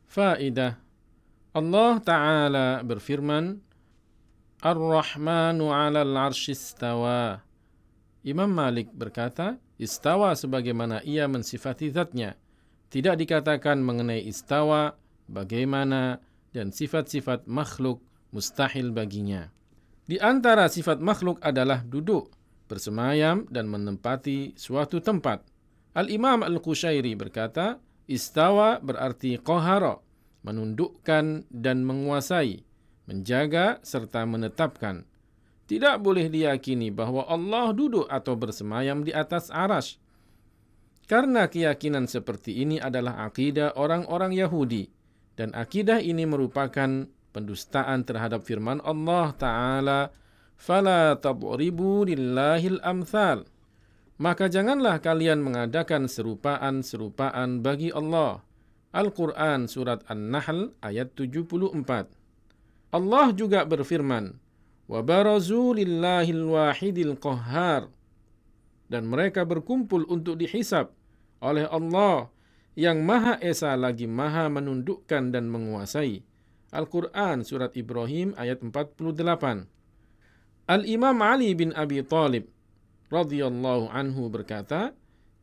Faidah. Allah Ta'ala berfirman, Ar-Rahmanu 'alal 'arsy istawa. Imam Malik berkata, istawa sebagaimana ia mensifati zatnya. Tidak dikatakan mengenai istawa, bagaimana, dan sifat-sifat makhluk mustahil baginya. Di antara sifat makhluk adalah duduk, bersemayam, dan menempati suatu tempat. Al-Imam Al-Qushairi berkata, istawa berarti qahara, menundukkan dan menguasai, menjaga serta menetapkan. Tidak boleh diyakini bahwa Allah duduk atau bersemayam di atas arasy. Karena keyakinan seperti ini adalah akidah orang-orang Yahudi, dan akidah ini merupakan pendustaan terhadap firman Allah Ta'ala, "Fala tadribu lillahil amthal." Maka janganlah kalian mengadakan serupaan-serupaan bagi Allah. Al-Quran Surat An-Nahl ayat 74. Allah juga berfirman, وَبَرَزُوا لِلَّهِ الْوَاحِدِ الْقَهَّارِ. Dan mereka berkumpul untuk dihisab oleh Allah yang Maha Esa lagi Maha menundukkan dan menguasai. Al-Quran Surat Ibrahim ayat 48. Al-Imam Ali bin Abi Thalib radhiyallahu anhu berkata,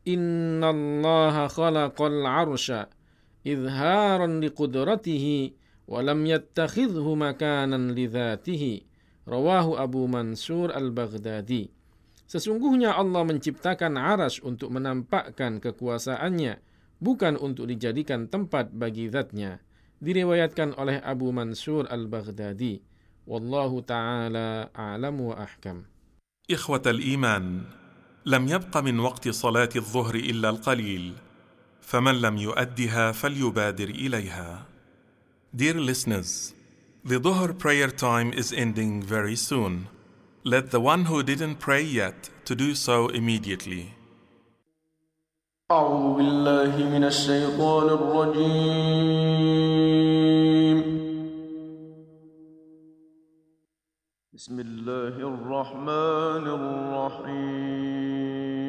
Innallaha khalaqal arsya izharan liqudratihi wa lam yattakhidhu makanan lidzatihi. Rawahu Abu Mansur al-Baghdadi. Sesungguhnya Allah menciptakan arasy untuk menampakkan kekuasaannya, bukan untuk dijadikan tempat bagi zatnya. Diriwayatkan oleh Abu Mansur al-Baghdadi. Wallahu ta'ala a'lamu wa ahkam. إخوة الإيمان، لم يبق من وقت صلاة الظهر إلا القليل، فمن لم يؤدها فليبادر إليها. Dear listeners, the Dhuhr prayer time is ending very soon. Let the one who didn't pray yet to do so immediately. أعوذ بالله من الشيطان الرجيم. بسم الله الرحمن الرحيم.